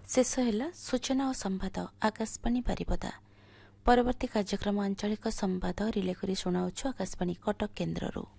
शेष है सूचना और संवाद आकाशवाणी बारिपदा। परवर्ती कार्यक्रम आंचलिक संवाद रिले करी शुणाउछु आकाशवाणी कटक केन्द्ररू।